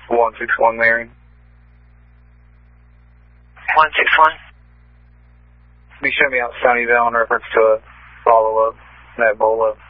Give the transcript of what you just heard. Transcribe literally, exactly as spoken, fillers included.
one six one Marion. one six one? Be showing me out Sunnyvale in reference to a follow-up, that Ebola.